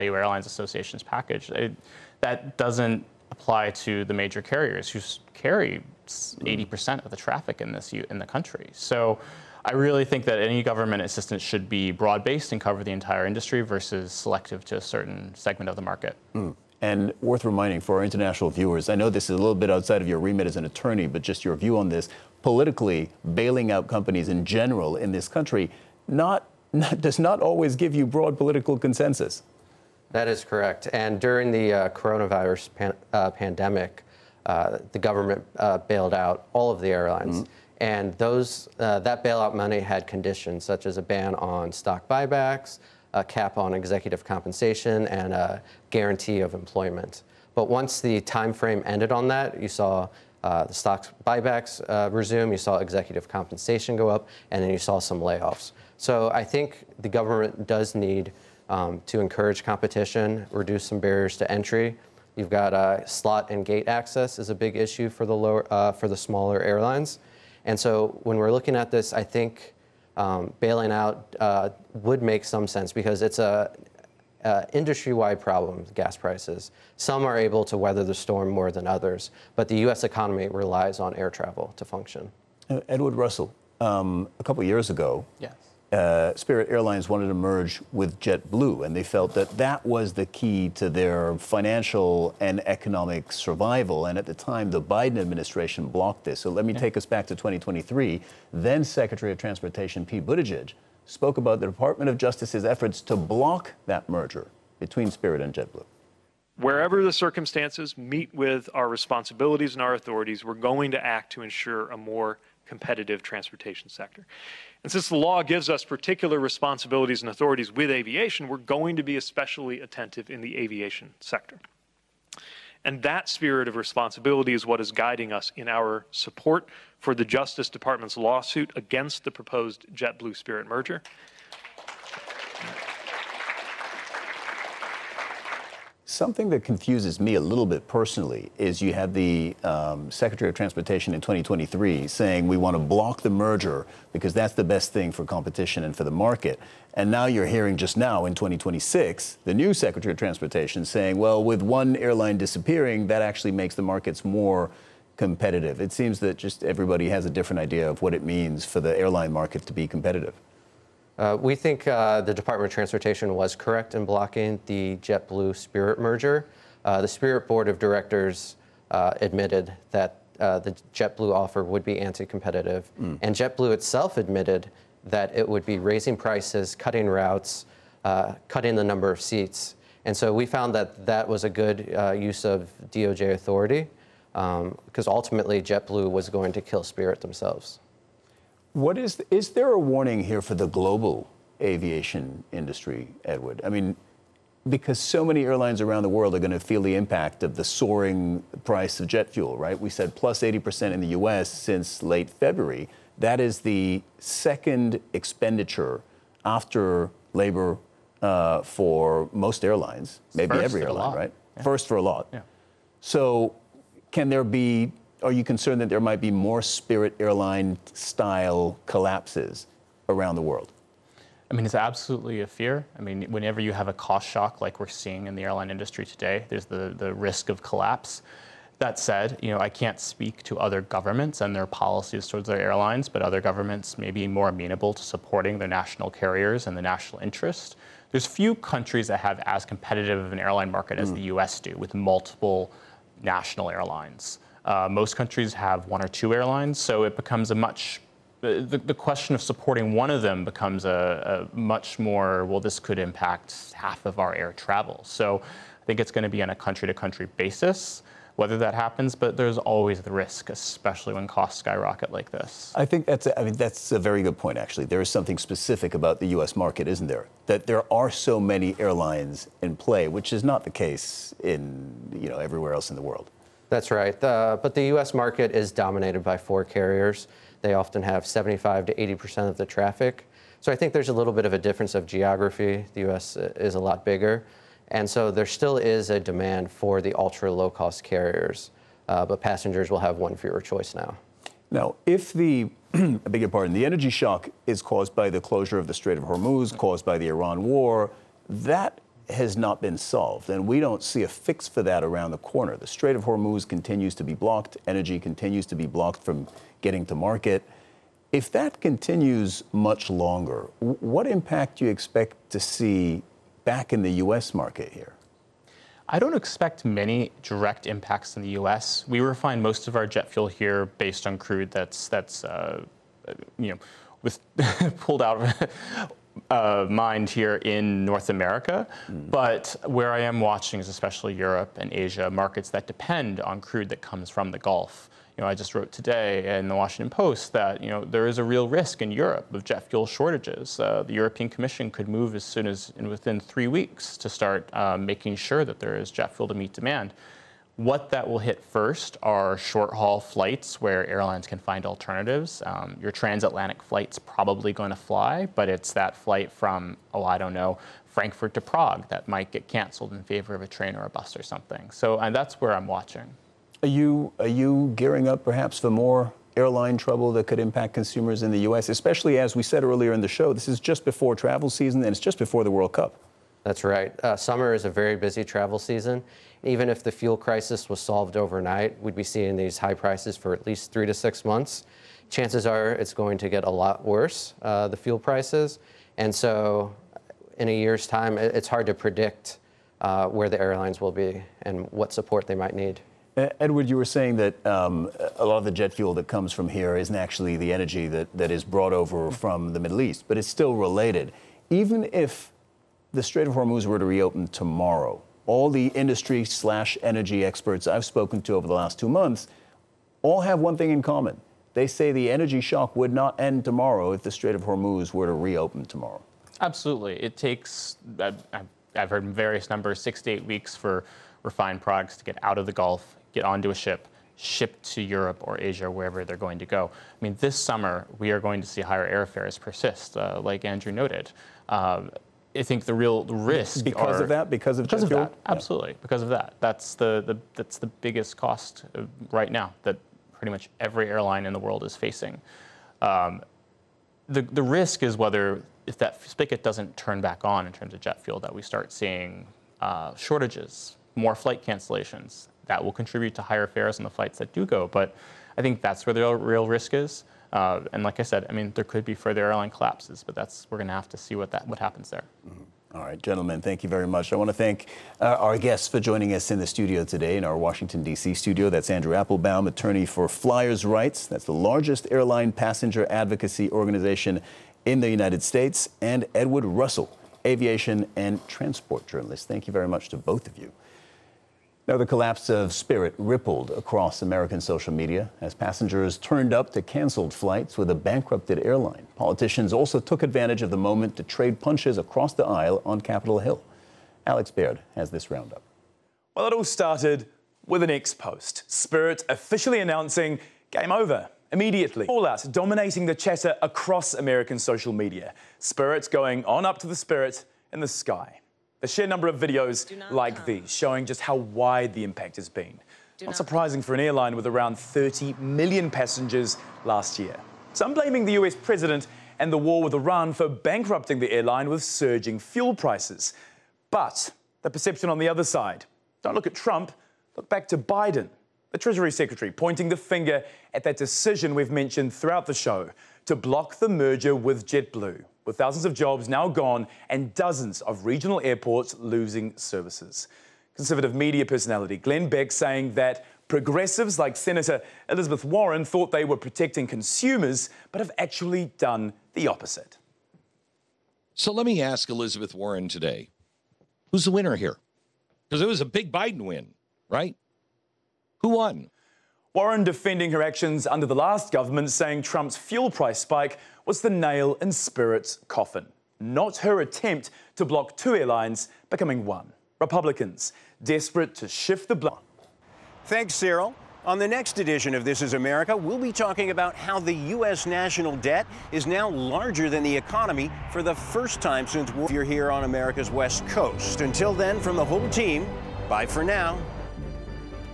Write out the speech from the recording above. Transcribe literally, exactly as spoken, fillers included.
Airlines Association's package. It, that doesn't apply to the major carriers who carry eighty percent of the traffic in this in the country. So I really think that any government assistance should be broad-based and cover the entire industry versus selective to a certain segment of the market. Mm. And worth reminding for our international viewers, I know this is a little bit outside of your remit as an attorney, but just your view on this. Politically, bailing out companies in general in this country not, not does not always give you broad political consensus. That is correct. And during the uh, coronavirus pan uh, pandemic, uh, the government uh, bailed out all of the airlines. Mm-hmm. And those uh, that bailout money had conditions such as a ban on stock buybacks, a cap on executive compensation, and a guarantee of employment. But once the time frame ended on that, you saw uh, the stock buybacks uh, resume, you saw executive compensation go up, and then you saw some layoffs. So I think the government does need um, to encourage competition, reduce some barriers to entry. You've got uh, slot and gate access is a big issue for the lower, uh, for the smaller airlines. And so when we're looking at this, I think um, bailing out uh, would make some sense because it's a, a industry-wide problem, gas prices. Some are able to weather the storm more than others, but the U S economy relies on air travel to function. Uh, Edward Russell, um, a couple of years ago, yes. Uh, Spirit Airlines wanted to merge with JetBlue, and they felt that that was the key to their financial and economic survival. And at the time, the Biden administration blocked this. So let me yeah. take us back to twenty twenty-three. Then Secretary of Transportation Pete Buttigieg spoke about the Department of Justice's efforts to block that merger between Spirit and JetBlue. Wherever the circumstances meet with our responsibilities and our authorities, we're going to act to ensure a more competitive transportation sector. And since the law gives us particular responsibilities and authorities with aviation, we're going to be especially attentive in the aviation sector. And that spirit of responsibility is what is guiding us in our support for the Justice Department's lawsuit against the proposed JetBlue Spirit merger. Something that confuses me a little bit personally is you had the um, Secretary of Transportation in twenty twenty-three saying we want to block the merger because that's the best thing for competition and for the market. And now you're hearing just now in twenty twenty-six, the new Secretary of Transportation saying, well, with one airline disappearing, that actually makes the markets more competitive. It seems that just everybody has a different idea of what it means for the airline market to be competitive. Uh, we think uh, the Department of Transportation was correct in blocking the JetBlue Spirit merger. Uh, the Spirit Board of Directors uh, admitted that uh, the JetBlue offer would be anti-competitive, mm. and JetBlue itself admitted that it would be raising prices, cutting routes, uh, cutting the number of seats. And so we found that that was a good uh, use of D O J authority, um, because ultimately JetBlue was going to kill Spirit themselves. What is, is there a warning here for the global aviation industry, Edward? I mean, because so many airlines around the world are going to feel the impact of the soaring price of jet fuel, right? We said plus eighty percent in the U S since late February. That is the second expenditure after labor uh, for most airlines, maybe First every airline, right? Yeah. First for a lot. Yeah. So can there be... Are you concerned that there might be more Spirit airline-style collapses around the world? I mean, it's absolutely a fear. I mean, whenever you have a cost shock like we're seeing in the airline industry today, there's the, the risk of collapse. That said, you know, I can't speak to other governments and their policies towards their airlines, but other governments may be more amenable to supporting their national carriers and the national interest. There's few countries that have as competitive of an airline market as mm. the U S do, with multiple national airlines. Uh, most countries have one or two airlines, so it becomes a much, the, the question of supporting one of them becomes a, a much more, well, this could impact half of our air travel. So I think it's going to be on a country-to-country basis, whether that happens, but there's always the risk, especially when costs skyrocket like this. I think that's a, I mean, that's a very good point, actually. There is something specific about the U S market, isn't there? That there are so many airlines in play, which is not the case in, you know, everywhere else in the world. That's right. Uh, but the U S market is dominated by four carriers. They often have seventy-five to eighty percent of the traffic. So I think there's a little bit of a difference of geography. The U S is a lot bigger. And so there still is a demand for the ultra low-cost carriers, uh, but passengers will have one fewer choice now. Now, if the, I beg your pardon, the energy shock is caused by the closure of the Strait of Hormuz, caused by the Iran war, that has not been solved, and we don't see a fix for that around the corner. The Strait of Hormuz continues to be blocked. Energy continues to be blocked from getting to market. If that continues much longer, what impact do you expect to see back in the U S market here? I don't expect many direct impacts in the U S. We refine most of our jet fuel here based on crude that's that's uh, you know with pulled out of uh, mined here in North America. Mm. But where I am watching is especially Europe and Asia, markets that depend on crude that comes from the Gulf. You know, I just wrote today in the Washington Post that, you know, there is a real risk in Europe of jet fuel shortages. Uh, the European Commission could move as soon as in within three weeks to start uh, making sure that there is jet fuel to meet demand. What that will hit first are short-haul flights where airlines can find alternatives. Um, your transatlantic flight's probably going to fly, but it's that flight from, oh, I don't know, Frankfurt to Prague that might get canceled in favor of a train or a bus or something. So and that's where I'm watching. Are you, are you gearing up perhaps for more airline trouble that could impact consumers in the U S, especially as we said earlier in the show, this is just before travel season and it's just before the World Cup? That's right. Uh, summer is a very busy travel season. Even if the fuel crisis was solved overnight, we'd be seeing these high prices for at least three to six months. Chances are it's going to get a lot worse, uh, the fuel prices. And so in a year's time, it's hard to predict uh, where the airlines will be and what support they might need. Edward, you were saying that um, a lot of the jet fuel that comes from here isn't actually the energy that, that is brought over from the Middle East, but it's still related. Even if the Strait of Hormuz were to reopen tomorrow, all the industry slash energy experts I've spoken to over the last two months all have one thing in common. They say the energy shock would not end tomorrow if the Strait of Hormuz were to reopen tomorrow. Absolutely. It takes, I've heard various numbers, six to eight weeks for refined products to get out of the Gulf, get onto a ship, shipped to Europe or Asia, wherever they're going to go. I mean, this summer, we are going to see higher airfares persist, uh, like Andrew noted. Uh, I think the real risk because are, of that, because of because jet of fuel? that, absolutely, yeah. Because of that. That's the, the that's the biggest cost right now that pretty much every airline in the world is facing. Um, the the risk is whether if that spigot doesn't turn back on in terms of jet fuel, that we start seeing uh, shortages, more flight cancellations. That will contribute to higher fares on the flights that do go. But I think that's where the real, real risk is. Uh, and like I said, I mean, there could be further airline collapses, but that's we're going to have to see what that what happens there. Mm-hmm. All right, gentlemen, thank you very much. I want to thank uh, our guests for joining us in the studio today, in our Washington, D C studio. That's Andrew Applebaum, attorney for Flyers Rights. That's the largest airline passenger advocacy organization in the United States. And Edward Russell, aviation and transport journalist. Thank you very much to both of you. Now, the collapse of Spirit rippled across American social media as passengers turned up to canceled flights with a bankrupted airline. Politicians also took advantage of the moment to trade punches across the aisle on Capitol Hill. Alex Baird has this roundup. Well, it all started with an X post. Spirit officially announcing game over immediately. Fallout dominating the chatter across American social media. Spirit going on up to the Spirit in the sky. The sheer number of videos like come. these showing just how wide the impact has been. Do not, not surprising for an airline with around thirty million passengers last year. Some blaming the U S president and the war with Iran for bankrupting the airline with surging fuel prices. But the perception on the other side. Don't look at Trump, look back to Biden, the Treasury Secretary, pointing the finger at that decision we've mentioned throughout the show to block the merger with JetBlue, with thousands of jobs now gone and dozens of regional airports losing services. Conservative media personality Glenn Beck saying that progressives like Senator Elizabeth Warren thought they were protecting consumers, but have actually done the opposite. So let me ask Elizabeth Warren today, who's the winner here? Because it was a big Biden win, right? Who won? Warren defending her actions under the last government, saying Trump's fuel price spike was the nail in Spirit's coffin, not her attempt to block two airlines becoming one. Republicans desperate to shift the blame. Thanks, Cyril. On the next edition of This Is America, we'll be talking about how the U S national debt is now larger than the economy for the first time since you're here on America's West Coast. Until then, from the whole team, bye for now.